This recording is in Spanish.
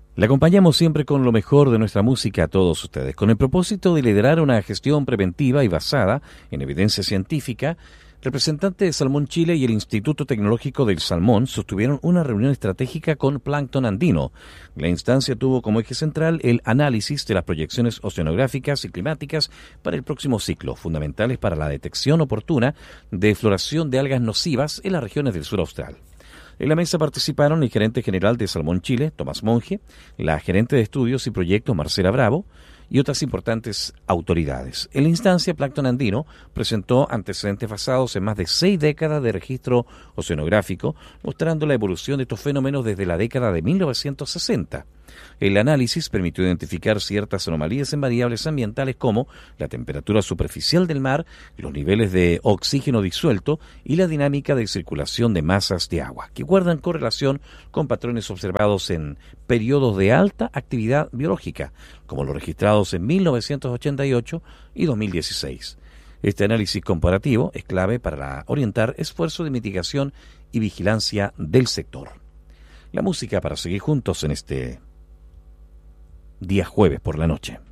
Le acompañamos siempre con lo mejor de nuestra música a todos ustedes, con el propósito de liderar una gestión preventiva y basada en evidencia científica. Representantes de Salmón Chile y el Instituto Tecnológico del Salmón sostuvieron una reunión estratégica con Plancton Andino. La instancia tuvo como eje central el análisis de las proyecciones oceanográficas y climáticas para el próximo ciclo, fundamentales para la detección oportuna de floración de algas nocivas en las regiones del sur austral. En la mesa participaron el gerente general de Salmón Chile, Tomás Monge, la gerente de estudios y proyectos, Marcela Bravo, y otras importantes autoridades. En la instancia, Plancton Andino presentó antecedentes basados en más de 6 décadas de registro oceanográfico, mostrando la evolución de estos fenómenos desde la década de 1960. El análisis permitió identificar ciertas anomalías en variables ambientales como la temperatura superficial del mar, los niveles de oxígeno disuelto y la dinámica de circulación de masas de agua, que guardan correlación con patrones observados en periodos de alta actividad biológica, como los registrados en 1988 y 2016. Este análisis comparativo es clave para orientar esfuerzos de mitigación y vigilancia del sector. La música para seguir juntos en este día jueves por la noche.